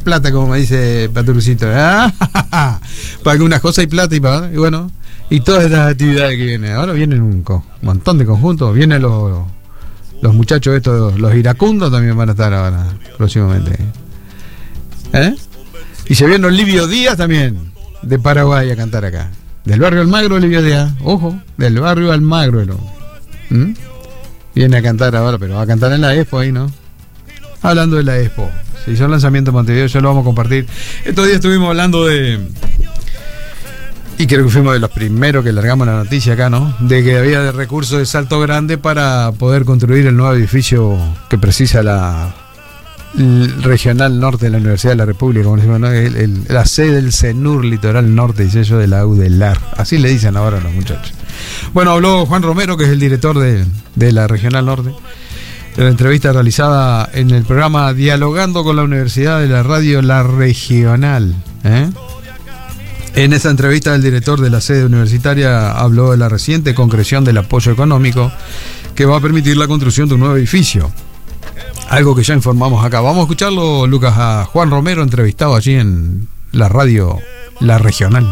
plata, como me dice Patrucito. Para algunas cosas hay plata y bueno, y todas estas actividades que vienen. Ahora vienen un montón de conjuntos. Vienen los muchachos estos, los iracundos también van a estar ahora, próximamente. Y se viene Olivio Díaz también, de Paraguay, a cantar acá. Del barrio Almagro, Olivio Díaz. Ojo, del barrio Almagro. Viene a cantar ahora, pero va a cantar en la Expo ahí, ¿no? Hablando de la Expo. Se hizo el lanzamiento en Montevideo, ya lo vamos a compartir. Estos días estuvimos hablando y creo que fuimos de los primeros que largamos la noticia acá, ¿no? De que había de recursos de Salto Grande para poder construir el nuevo edificio que precisa la Regional Norte de la Universidad de la República, como decimos, ¿no? La sede del CENUR Litoral Norte, dice yo, de la UDELAR. Así le dicen ahora a los muchachos. Bueno, habló Juan Romero, que es el director de la Regional Norte, de la entrevista realizada en el programa Dialogando con la Universidad de la Radio La Regional. En esa entrevista, el director de la sede universitaria habló de la reciente concreción del apoyo económico que va a permitir la construcción de un nuevo edificio. Algo que ya informamos acá. Vamos a escucharlo, Lucas, a Juan Romero, entrevistado allí en la radio La Regional.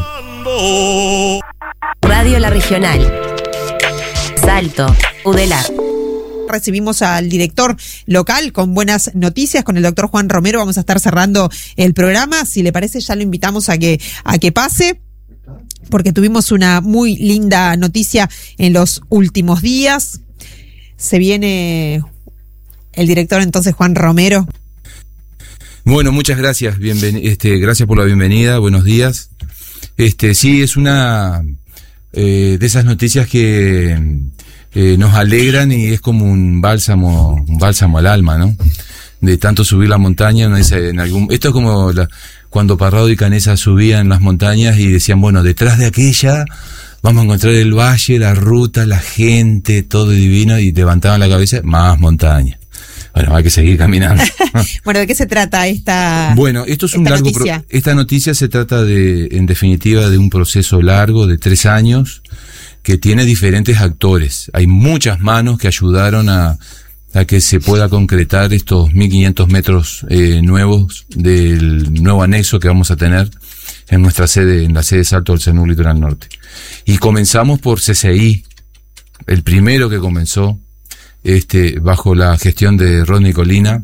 Radio La Regional. Salto, UDELAR. Recibimos al director local con buenas noticias, con el doctor Juan Romero. Vamos a estar cerrando el programa. Si le parece, ya lo invitamos a que pase, porque tuvimos una muy linda noticia en los últimos días. Se viene el director entonces, Juan Romero. Bueno, muchas gracias. Gracias por la bienvenida. Buenos días. Sí, es una de esas noticias que nos alegran y es como un bálsamo al alma, ¿no? De tanto subir la montaña, uno dice, esto es como cuando Parrado y Canessa subían las montañas y decían, bueno, detrás de aquella vamos a encontrar el valle, la ruta, la gente, todo divino, y levantaban la cabeza, más montaña. Bueno, hay que seguir caminando. Bueno, ¿de qué se trata esta? Bueno, esto es un largo noticia? Esta noticia se trata en definitiva, de un proceso largo de 3 años que tiene diferentes actores. Hay muchas manos que ayudaron a que se pueda concretar estos 1.500 metros nuevos del nuevo anexo que vamos a tener en nuestra sede, en la sede Salto del CENUR Litoral Norte. Y comenzamos por CCI, el primero que comenzó, bajo la gestión de Rodney Colina.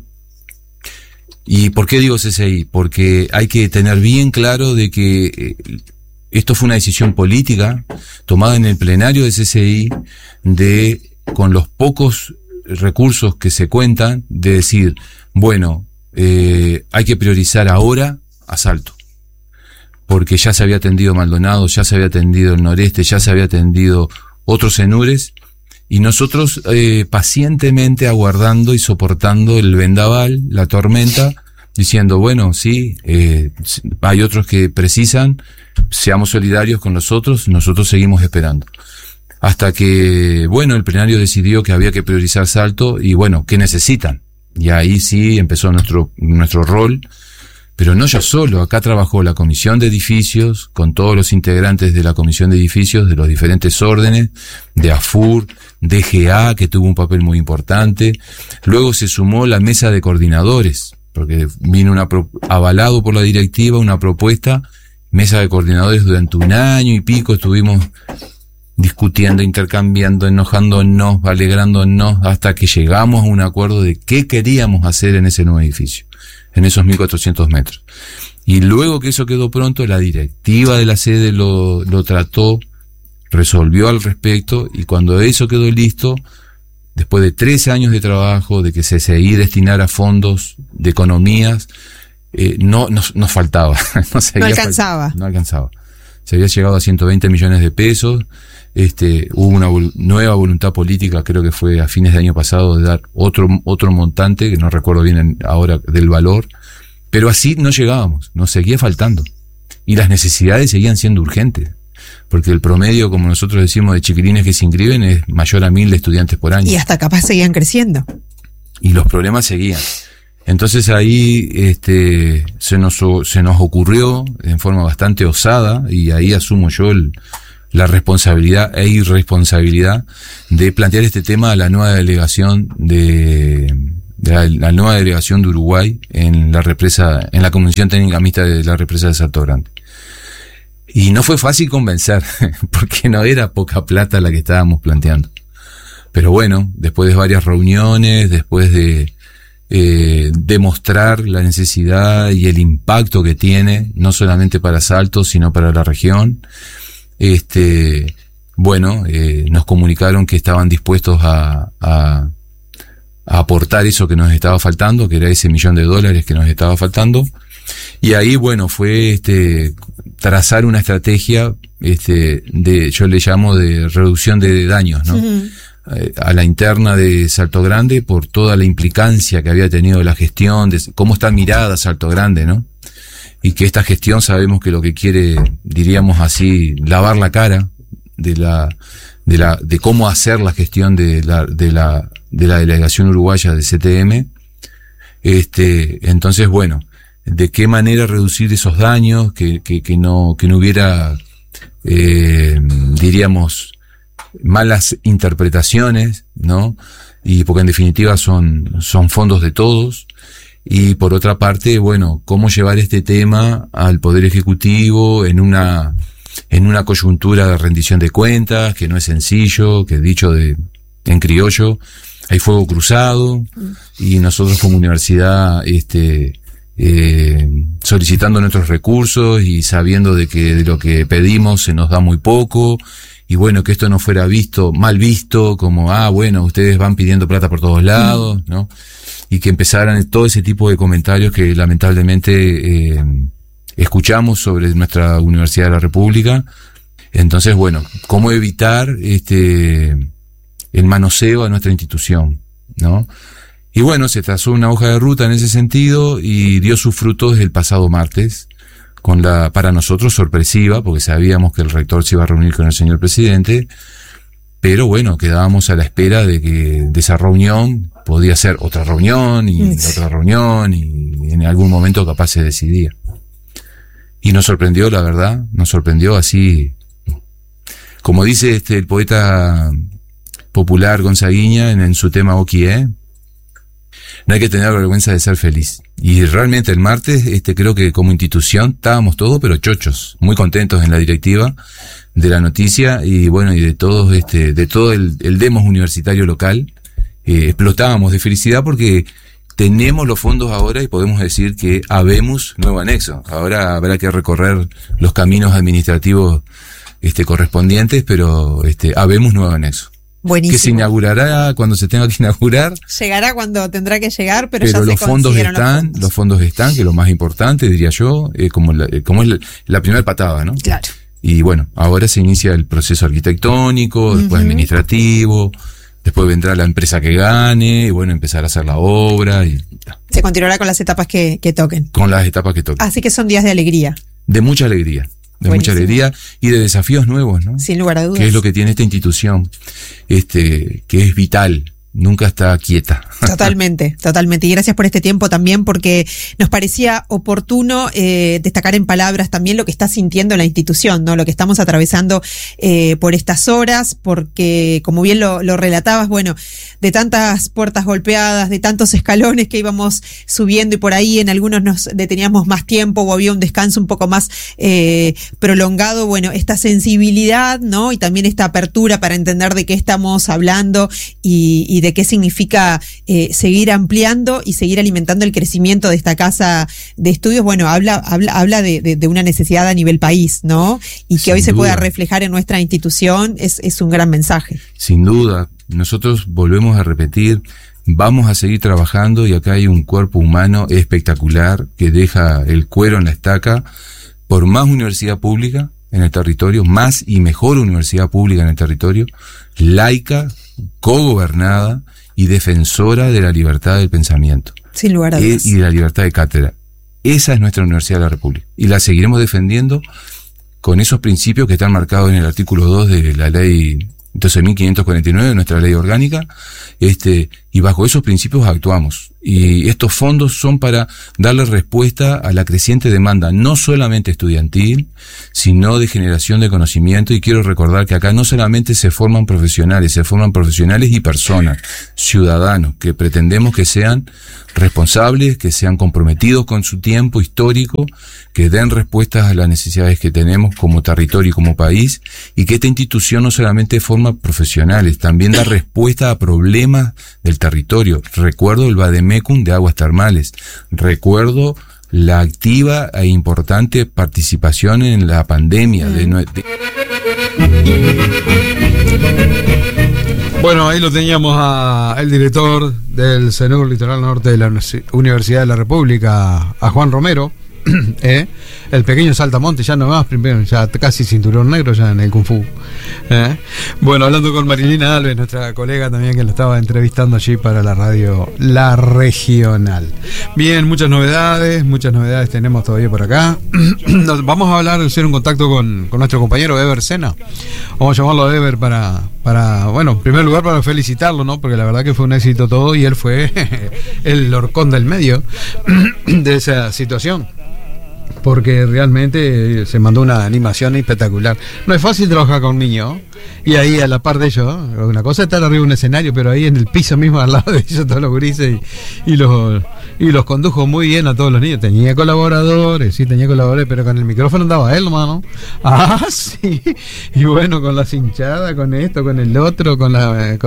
¿Y por qué digo CCI? Porque hay que tener bien claro de que esto fue una decisión política tomada en el plenario de CCI, con los pocos recursos que se cuentan, de decir, bueno, hay que priorizar ahora a Salto, porque ya se había atendido Maldonado, ya se había atendido el Noreste, ya se había atendido otros CENURes, y nosotros pacientemente aguardando y soportando el vendaval, la tormenta, diciendo, bueno, sí, hay otros que precisan, seamos solidarios con los otros, nosotros seguimos esperando. Hasta que, bueno, el plenario decidió que había que priorizar Salto, y bueno, ¿qué necesitan? Y ahí sí empezó nuestro rol, pero no yo solo, acá trabajó la Comisión de Edificios, con todos los integrantes de la Comisión de Edificios, de los diferentes órdenes, de AFUR, DGA, que tuvo un papel muy importante. Luego se sumó la mesa de coordinadores, porque vino avalado por la directiva una propuesta, mesa de coordinadores. Durante 1 año y pico estuvimos discutiendo, intercambiando, enojándonos, alegrándonos, hasta que llegamos a un acuerdo de qué queríamos hacer en ese nuevo edificio, en esos 1.400 metros. Y luego que eso quedó pronto, la directiva de la sede lo trató, resolvió al respecto, y cuando eso quedó listo, después de 13 años de trabajo, de que CCI destinara fondos de economías, nos faltaba. No alcanzaba. Se había llegado a 120 millones de pesos. Hubo una nueva voluntad política, creo que fue a fines de año pasado, de dar otro montante, que no recuerdo bien ahora del valor, pero así no llegábamos, nos seguía faltando. Y las necesidades seguían siendo urgentes, porque el promedio, como nosotros decimos, de chiquilines que se inscriben es mayor a 1.000 estudiantes por año. Y hasta capaz seguían creciendo. Y los problemas seguían. Entonces ahí se nos ocurrió en forma bastante osada, y ahí asumo yo la responsabilidad e irresponsabilidad de plantear este tema a la nueva delegación de la nueva delegación de Uruguay en la Comisión Técnica Mixta de la represa de Salto Grande. Y no fue fácil convencer, porque no era poca plata la que estábamos planteando. Pero bueno, después de varias reuniones, después de demostrar la necesidad y el impacto que tiene, no solamente para Salto, sino para la región, nos comunicaron que estaban dispuestos a aportar eso que nos estaba faltando, que era ese $1 millón que nos estaba faltando. Y ahí, bueno, fue trazar una estrategia yo le llamo de reducción de daños, ¿no? Uh-huh. A la interna de Salto Grande, por toda la implicancia que había tenido la gestión, de cómo está mirada Salto Grande, ¿no? Y que esta gestión sabemos que lo que quiere, diríamos así, lavar la cara de cómo hacer la gestión de la delegación uruguaya de CTM. Entonces, bueno, de qué manera reducir esos daños, que no hubiera, diríamos, malas interpretaciones, ¿no? Y porque en definitiva son fondos de todos. Y por otra parte, bueno, cómo llevar este tema al Poder Ejecutivo en una coyuntura de rendición de cuentas, que no es sencillo, que dicho en criollo, hay fuego cruzado, y nosotros como universidad, solicitando nuestros recursos y sabiendo de que de lo que pedimos se nos da muy poco, y bueno, que esto no fuera mal visto, como, bueno, ustedes van pidiendo plata por todos lados, ¿no? Y que empezaran todo ese tipo de comentarios que lamentablemente escuchamos sobre nuestra Universidad de la República. Entonces, bueno, cómo evitar el manoseo a nuestra institución, ¿no? Y bueno, se trazó una hoja de ruta en ese sentido y dio sus frutos el pasado martes, para nosotros sorpresiva, porque sabíamos que el rector se iba a reunir con el señor presidente, pero bueno, quedábamos a la espera de que de esa reunión podía ser otra reunión y otra reunión, y en algún momento capaz se decidía. Y nos sorprendió, la verdad, nos sorprendió así, como dice el poeta popular Gonzaguiña en su tema Okie, no hay que tener vergüenza de ser feliz. Y realmente el martes, creo que como institución estábamos todos pero chochos, muy contentos en la directiva de la noticia, y bueno, y de todo el demos universitario local, explotábamos de felicidad porque tenemos los fondos ahora y podemos decir que habemos nuevo anexo. Ahora habrá que recorrer los caminos administrativos correspondientes, pero habemos nuevo anexo. Buenísimo. Que se inaugurará cuando se tenga que inaugurar. Llegará cuando tendrá que llegar, pero ya los fondos están, que es lo más importante, diría yo, como es la primera patada, ¿no? Claro. Y bueno, ahora se inicia el proceso arquitectónico, después administrativo, después vendrá la empresa que gane, y bueno, empezar a hacer la obra y se continuará con las etapas que toquen. Con las etapas que toquen. Así que son días de alegría. De mucha alegría. Mucha alegría y de desafíos nuevos, ¿no? Sin lugar a dudas. Que es lo que tiene esta institución, que es vital, nunca está quieta. Totalmente. Y gracias por este tiempo también, porque nos parecía oportuno destacar en palabras también lo que está sintiendo la institución, ¿no? Lo que estamos atravesando por estas horas, porque como bien lo relatabas, bueno, de tantas puertas golpeadas, de tantos escalones que íbamos subiendo, y por ahí en algunos nos deteníamos más tiempo o había un descanso un poco más prolongado, bueno, esta sensibilidad, ¿no? Y también esta apertura para entender de qué estamos hablando y de qué significa seguir ampliando y seguir alimentando el crecimiento de esta casa de estudios. Bueno, habla de una necesidad a nivel país, ¿no? Y que hoy se pueda reflejar en nuestra institución es un gran mensaje. Sin duda. Nosotros volvemos a repetir, vamos a seguir trabajando, y acá hay un cuerpo humano espectacular que deja el cuero en la estaca por más universidad pública en el territorio, más y mejor universidad pública en el territorio, laica, cogobernada y defensora de la libertad del pensamiento. Sin lugar a dudas. Y de la libertad de cátedra. Esa es nuestra Universidad de la República. Y la seguiremos defendiendo con esos principios que están marcados en el artículo 2 de la ley 12.549, nuestra ley orgánica, y y bajo esos principios actuamos. Y estos fondos son para darle respuesta a la creciente demanda, no solamente estudiantil, sino de generación de conocimiento. Y quiero recordar que acá no solamente se forman profesionales y personas, ciudadanos, que pretendemos que sean responsables, que sean comprometidos con su tiempo histórico, que den respuestas a las necesidades que tenemos como territorio y como país, y que esta institución no solamente forma profesionales, también da respuesta a problemas del territorio. Recuerdo el Vademecum de aguas termales, recuerdo la activa e importante participación en la pandemia Bueno, ahí lo teníamos el director del CENUR Litoral Norte de la Universidad de la República, a Juan Romero, el pequeño saltamonte, ya no más, primero, ya casi cinturón negro ya en el Kung Fu. Bueno, hablando con Marilina Alves, nuestra colega también, que lo estaba entrevistando allí para la radio La Regional. Bien, muchas novedades tenemos todavía por acá. Vamos a hacer un contacto con nuestro compañero Eber Sena. Vamos a llamarlo a Eber para, bueno, en primer lugar para felicitarlo, ¿no? Porque la verdad que fue un éxito todo y él fue el horcón del medio de esa situación. Porque realmente se mandó una animación espectacular. No es fácil trabajar con niños. Y ahí a la par de ellos, una cosa es estar arriba de un escenario, pero ahí en el piso mismo al lado de ellos, todos los gurises, y los condujo muy bien a todos los niños. Tenía colaboradores, pero con el micrófono andaba él, hermano. Ah, sí. Y bueno, con las hinchadas, con esto, con el otro, con la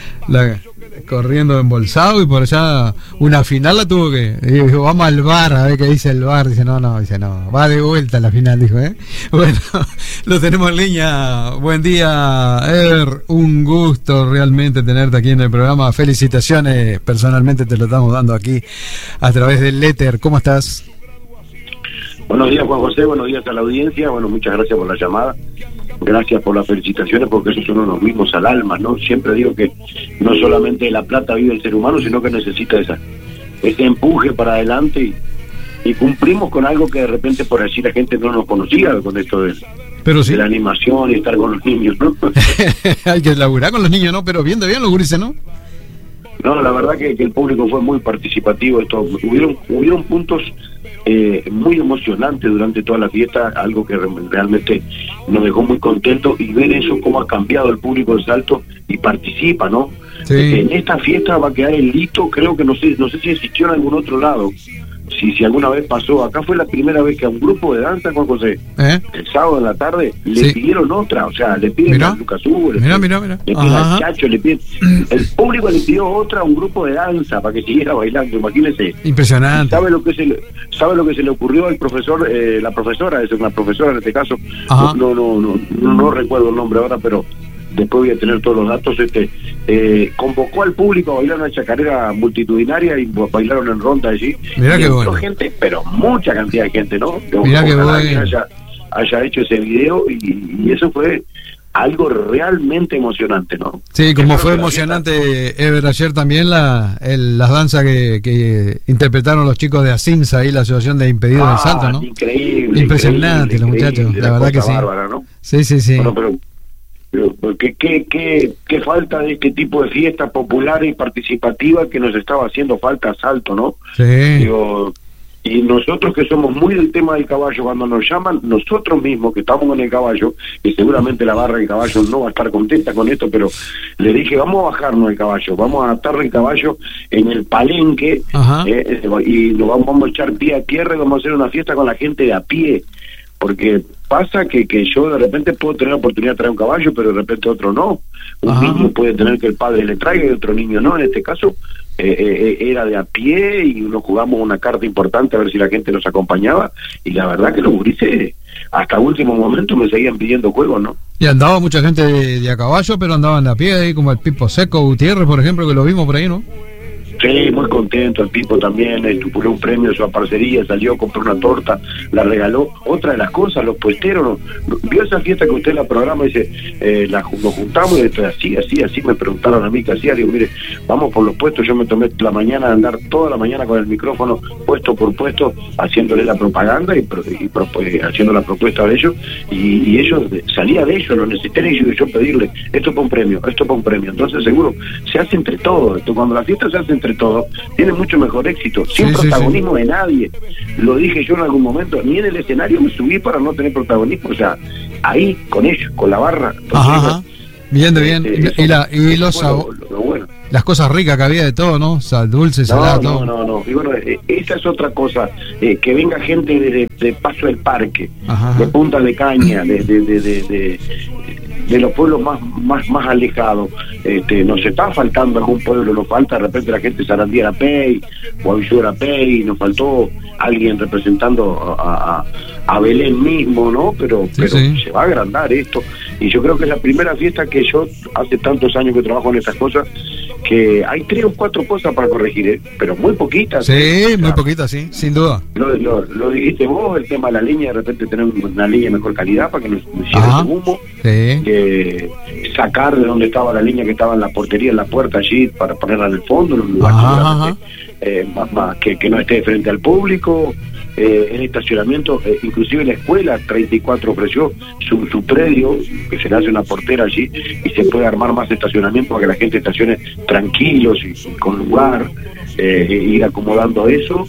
corriendo embolsado, y por allá una final la tuvo que, dijo, vamos al bar a ver qué dice el bar. Dice no, va de vuelta la final, dijo. Bueno, lo tenemos en línea. Buen día, Eber, un gusto realmente tenerte aquí en el programa. Felicitaciones, personalmente te lo estamos dando aquí a través del éter. ¿Cómo estás? Buenos días, Juan José, buenos días a la audiencia. Bueno, muchas gracias por la llamada, gracias por las felicitaciones, porque esos son unos mismos al alma, ¿no? Siempre digo que no solamente de la plata vive el ser humano, sino que necesita ese empuje para adelante, y cumplimos con algo que de repente por decir la gente no nos conocía, con esto de la animación y estar con los niños, ¿no? Hay que laburar con los niños, ¿no? Pero bien los gurises, ¿no? No, la verdad que el público fue muy participativo. Hubieron puntos muy emocionantes durante toda la fiesta, algo que realmente nos dejó muy contentos, y ver eso, cómo ha cambiado el público de Salto y participa, ¿no? Sí. En esta fiesta va a quedar el hito, creo que no sé si existió en algún otro lado, si alguna vez pasó. Acá fue la primera vez que a un grupo de danza, Juan José, el sábado en la tarde, le pidieron otra, o sea, le piden a Lucas Hugo, le piden al Chacho, le piden, el público le pidió otra a un grupo de danza para que siguiera bailando, imagínense. Impresionante. ¿Sabe lo que se le ocurrió al profesor, la profesora en este caso? No recuerdo el nombre ahora, pero después voy a tener todos los datos. Convocó al público a bailar una chacarera multitudinaria y bailaron en ronda allí. Mirá que bueno. Gente, pero mucha cantidad de gente, ¿no? Mirá que bueno. Haya hecho ese video, y eso fue algo realmente emocionante, ¿no? Sí, como fue emocionante, Eber, ayer también las danzas que interpretaron los chicos de ASIMSA y la Asociación de Impedidos del Salto, ¿no? Increíble. Impresionante, los muchachos, la verdad que sí. Bárbara, ¿no? Sí. Bueno, pero ¿qué falta de este tipo de fiestas populares y participativas que nos estaba haciendo falta a Salto, ¿no? Sí. Digo, y nosotros que somos muy del tema del caballo, cuando nos llaman, nosotros mismos que estamos con el caballo, y seguramente la barra del caballo no va a estar contenta con esto, pero le dije, vamos a bajarnos el caballo, vamos a atarle el caballo en el palenque, y nos vamos a echar pie a tierra, y vamos a hacer una fiesta con la gente de a pie, porque pasa que yo de repente puedo tener la oportunidad de traer un caballo, pero de repente otro no. Un niño puede tener que el padre le traiga y otro niño no. En este caso era de a pie, y nos jugamos una carta importante a ver si la gente nos acompañaba, y la verdad que los gurises hasta último momento me seguían pidiendo juegos, ¿no? Y andaba mucha gente de a caballo, pero andaban de a pie, ahí como el Pipo Seco Gutiérrez, por ejemplo, que lo vimos por ahí, ¿no? Sí, muy contento, el Pipo también, estipuló un premio, su parcería, salió, compró una torta, la regaló. Otra de las cosas, los puesteros, vio esa fiesta que usted la programa, dice, nos juntamos y así, me preguntaron a mí qué hacía, digo, mire, vamos por los puestos, yo me tomé la mañana de andar toda la mañana con el micrófono, puesto por puesto, haciéndole la propaganda y haciendo la propuesta de ellos, y ellos, salía de ellos, lo necesité y yo pedirle, esto para un premio, entonces seguro, se hace entre todos, cuando la fiesta se hace entre todos, tiene mucho mejor éxito, sin protagonismo de nadie. Lo dije yo en algún momento, ni en el escenario me subí para no tener protagonismo, o sea, ahí con ellos, con la barra. Ajá. Bien. Y los bueno. Las cosas ricas que había de todo, ¿no? Dulce, salado, todo. No. Y bueno, esa es otra cosa, que venga gente de Paso del Parque, de Punta de Caña, de los pueblos más alejados. Nos está faltando algún pueblo, nos falta de repente la gente de Sarandí Arapey o Avillo Arapey, nos faltó alguien representando a Belén mismo, ¿no? Pero se va a agrandar esto, y yo creo que es la primera fiesta que yo, hace tantos años que trabajo en estas cosas, que hay 3 o 4 cosas para corregir, pero muy poquitas. Sí, muy poquitas, sí, sin duda. Lo dijiste vos, el tema de la línea, de repente tener una línea de mejor calidad para que no hiciera ese humo. Sí. Sacar de donde estaba la línea que estaba en la portería, en la puerta allí, para ponerla en el fondo, en un lugar que no esté frente al público. En estacionamiento, inclusive la escuela 34 ofreció su predio, que se le hace una portera allí, y se puede armar más estacionamiento para que la gente estacione tranquilos y con lugar, ir acomodando eso.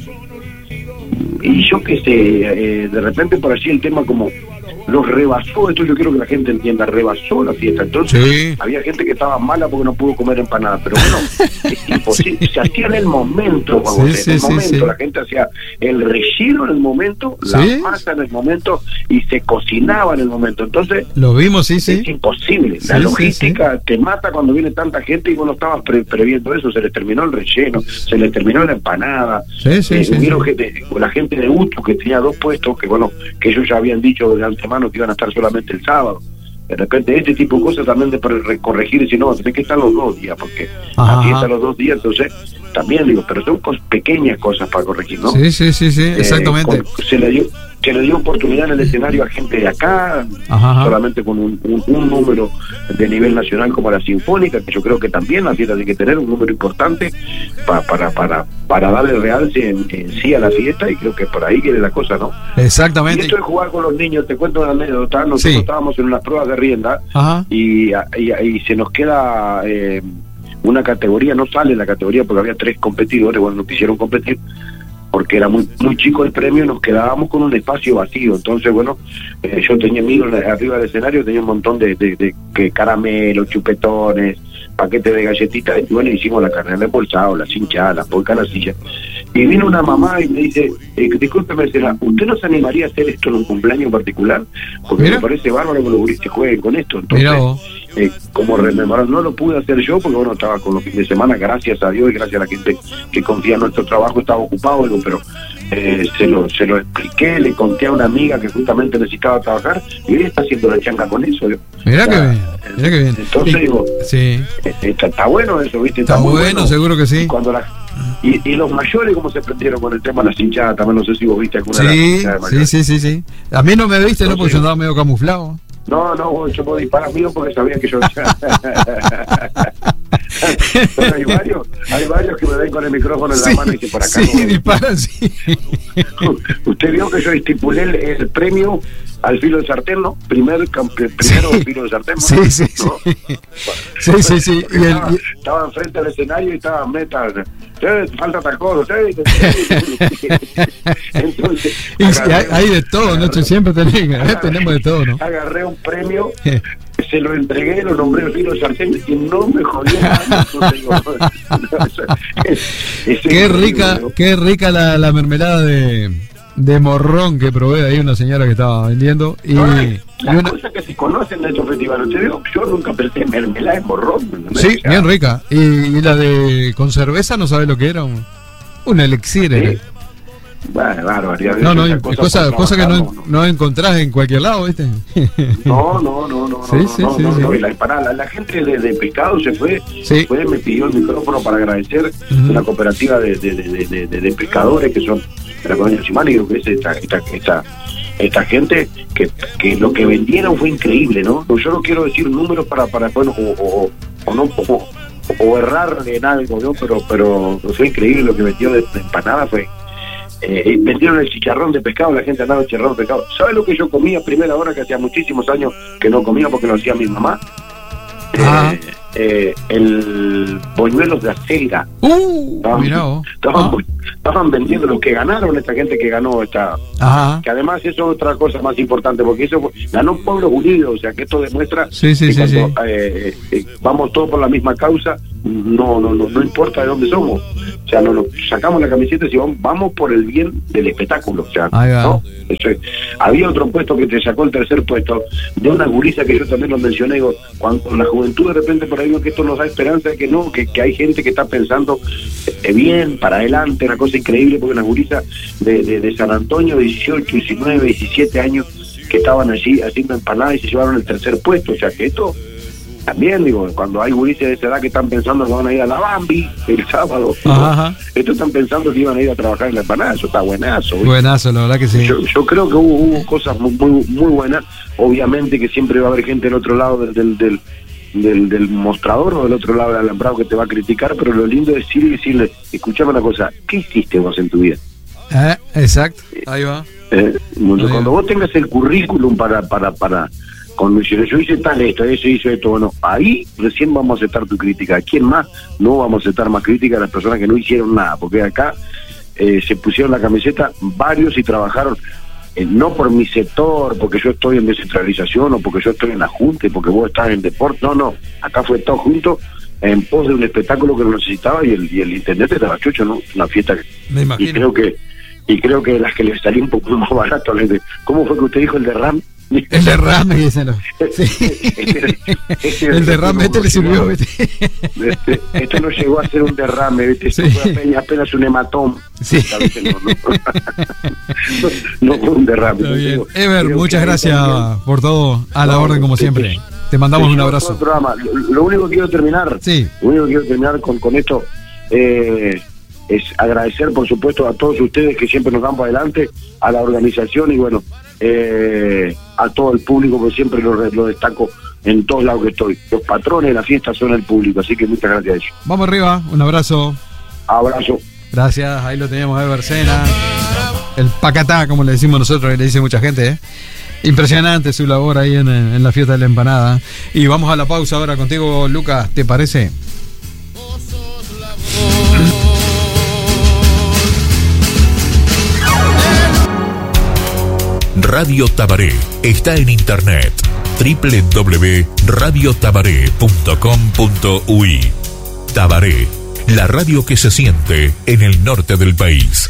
Y yo qué sé, de repente por allí el tema como los rebasó, esto yo quiero que la gente entienda, rebasó la fiesta. Entonces había gente que estaba mala porque no pudo comer empanada, pero bueno, es imposible, se hacía en el momento, la gente hacía el relleno en el momento, la masa en el momento, y se cocinaba en el momento. Entonces lo vimos, es imposible, la logística te mata cuando viene tanta gente, y vos no estabas previendo eso, se les terminó el relleno, se les terminó la empanada. Hubieron gente, la gente de Utu que tenía 2 puestos, que bueno, que ellos ya habían dicho de antemano que iban a estar solamente el sábado. De repente este tipo de cosas también de corregir, y si no, tenés que estar los 2 días, porque así están los 2 días, entonces también digo, pero son pequeñas cosas para corregir, ¿no? Sí, exactamente. Se le dio oportunidad en el escenario a gente de acá, solamente con un número de nivel nacional como la Sinfónica, que yo creo que también la fiesta tiene que tener un número importante para darle realce en sí a la fiesta, y creo que por ahí viene la cosa, ¿no? Exactamente. Y esto de jugar con los niños, te cuento una anécdota. Nosotros estábamos en unas pruebas de rienda, y se nos queda una categoría, no sale la categoría porque había 3 competidores, bueno, no quisieron competir porque era muy chico el premio, nos quedábamos con un espacio vacío. Entonces, bueno, yo tenía arriba del escenario, tenía un montón de caramelos, chupetones, paquetes de galletitas, y bueno, hicimos la carne de embolsado, la cinchada, la polca, la silla. Y vino una mamá y me dice, discúlpeme, ¿usted no se animaría a hacer esto en un cumpleaños particular? Porque me parece bárbaro que los guristas jueguen con esto. Entonces, como rememorar, no lo pude hacer yo, porque bueno, estaba con los fines de semana, gracias a Dios y gracias a la gente que confía en nuestro trabajo, estaba ocupado, pero se lo expliqué, le conté a una amiga que justamente necesitaba trabajar, y ella está haciendo la changa con eso. Mirá que bien. Entonces digo, está bueno eso, ¿viste? Está muy bueno, seguro que sí. Y los mayores, como se prendieron con el tema de las hinchadas, también no sé si vos viste alguna de las hinchadas mayores. Sí. A mí no me viste, ¿no? Porque yo andaba medio camuflado. No, yo puedo disparar mío porque sabía que yo... Pero hay varios que me ven con el micrófono en la mano y que por acá disparan, Usted vio que yo estipulé el premio al filo de sartén, ¿no? Primero filo de sartén, ¿no? Sí. Estaba enfrente del escenario y estaba meta. Falta tal cosa, Entonces, hay de todo, ¿no? Siempre tenemos de todo, ¿no? Agarré un premio, se lo entregué, lo nombré el filo de sartén y no me jodió nada. Qué rica la mermelada de morrón que probé ahí una señora que estaba vendiendo. Las cosas que se conocen de estos festivales, yo nunca pensé en mermelada de morrón. Sí, bien rica. Y la de con cerveza, no sabes lo que era, un elixir. Bueno, barbaridad. No, cosa que no encontrás en cualquier lado, ¿viste? No. Y la empanada, la gente de pescado se fue, me pidió el micrófono para agradecer una cooperativa de pescadores que son de la colonia Simán, y que es esta gente que lo que vendieron fue increíble, ¿no? Yo no quiero decir números para bueno, o errar en algo, ¿no? Pero fue increíble lo que vendió de empanada. Fue vendieron el chicharrón de pescado, la gente andaba el chicharrón de pescado. ¿Sabes lo que yo comía a primera hora, que hacía muchísimos años que no comía porque lo hacía mi mamá? El boñuelos de acelga. Estaban vendiendo los que ganaron, esta gente que ganó esta. Que además eso es otra cosa más importante, porque eso ganó Pueblos Unidos, o sea que esto demuestra que cuando vamos todos por la misma causa, no importa de dónde somos. O sea, nos sacamos la camiseta y vamos por el bien del espectáculo. O sea, ¿no? Había otro puesto que te sacó el tercer puesto de una gurisa que yo también lo mencioné. Digo, cuando la juventud de repente por ahí ve que esto nos da esperanza de que no, que hay gente que está pensando bien, para adelante, una cosa increíble, porque una gurisa de San Antonio, 18, 19, 17 años, que estaban allí haciendo empanadas y se llevaron el tercer puesto. O sea que esto también, digo, cuando hay gurises de esa edad que están pensando que van a ir a la Bambi el sábado, estos están pensando que iban a ir a trabajar en la empanada. Eso está buenazo. Buenazo, la verdad que sí. Yo creo que hubo cosas muy buenas. Obviamente que siempre va a haber gente del otro lado del mostrador o del otro lado del alambrado que te va a criticar, pero lo lindo es decirle, escuchame una cosa, ¿qué hiciste vos en tu vida? Exacto, ahí va. Cuando vos tengas el currículum para cuando yo hice tal esto, eso hizo esto, bueno, ahí recién vamos a aceptar tu crítica. ¿A quién más? No vamos a aceptar más crítica a las personas que no hicieron nada, porque acá se pusieron la camiseta varios y trabajaron, no por mi sector, porque yo estoy en descentralización, o porque yo estoy en la Junta, y porque vos estás en deporte, no, acá fue todo junto en pos de un espectáculo que lo necesitaba, y el intendente estaba chucho, ¿no? Una fiesta me imagino. Y creo que las que le salía un poco más barato. ¿Cómo fue que usted dijo el derrame? El derrame, dicen. El derrame le sirvió, ¿viste? Esto no llegó a ser un derrame, ¿viste? Esto fue apenas un hematoma. No fue un derrame. Está bien. Ever, muchas gracias por todo, a la orden como siempre. Te mandamos un abrazo. Lo único que quiero terminar, con esto es agradecer, por supuesto, a todos ustedes que siempre nos dan para adelante, a la organización y bueno, a todo el público, que siempre lo destaco en todos lados que estoy. Los patrones de la fiesta son el público, así que muchas gracias a ellos. Vamos arriba, un abrazo. Abrazo. Gracias, ahí lo teníamos, Ever Sena, el pacatá, como le decimos nosotros, y le dice mucha gente, Impresionante su labor ahí en la fiesta de la empanada. Y vamos a la pausa ahora contigo, Lucas, ¿te parece? Radio Tabaré está en internet www.radiotabaré.com.uy. Tabaré, la radio que se siente en el norte del país.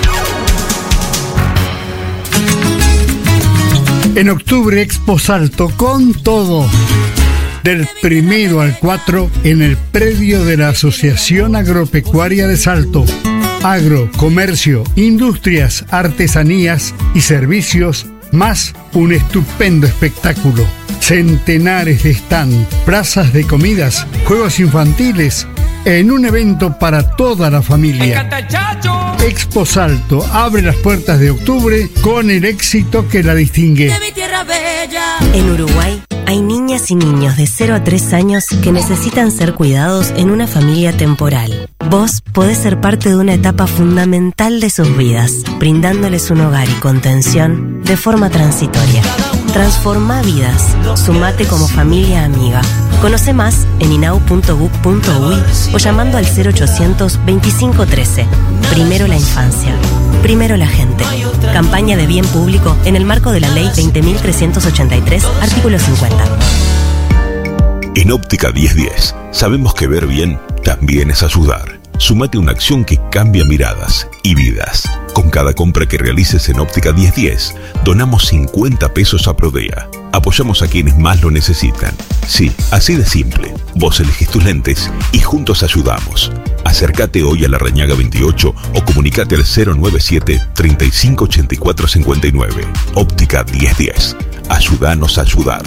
En octubre, Expo Salto con todo. Del 1 al 4 en el predio de la Asociación Agropecuaria de Salto. Agro, comercio, industrias, artesanías y servicios, más un estupendo espectáculo. Centenares de stand, plazas de comidas, juegos infantiles, en un evento para toda la familia. Expo Salto abre las puertas de octubre con el éxito que la distingue. En Uruguay hay niñas y niños de 0 a 3 años que necesitan ser cuidados en una familia temporal. Vos podés ser parte de una etapa fundamental de sus vidas, brindándoles un hogar y contención de forma transitoria. Transforma vidas. Sumate como familia amiga. Conoce más en inau.gov.uy o llamando al 0800 2513. Primero la infancia. Primero la gente. Campaña de bien público en el marco de la Ley 20.383, artículo 50. En Óptica 1010 sabemos que ver bien también es ayudar. Sumate a una acción que cambia miradas y vidas. Con cada compra que realices en Óptica 1010, donamos 50 pesos a Prodea. Apoyamos a quienes más lo necesitan. Sí, así de simple. Vos elegís tus lentes y juntos ayudamos. Acércate hoy a Larrañaga 28 o comunicate al 097 3584 59. Óptica 1010. Ayúdanos a ayudar.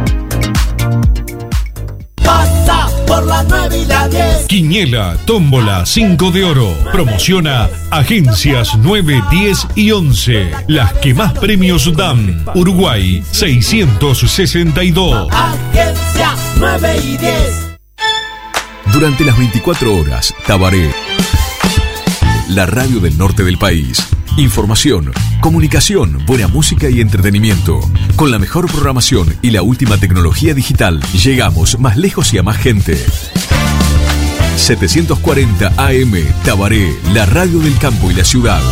Pasa por la 9 y la 10. Quiniela, tómbola, 5 de oro. Promociona Agencias 9, 10 y 11. Las que más premios dan. Uruguay 662. Agencia 9 y 10. Durante las 24 horas, Tabaré. La radio del norte del país. Información, comunicación, buena música y entretenimiento. Con la mejor programación y la última tecnología digital, llegamos más lejos y a más gente. 740 AM, Tabaré, la radio del campo y la ciudad.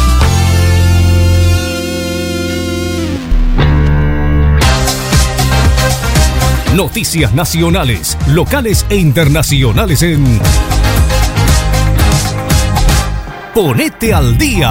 Noticias nacionales, locales e internacionales en Ponete al Día.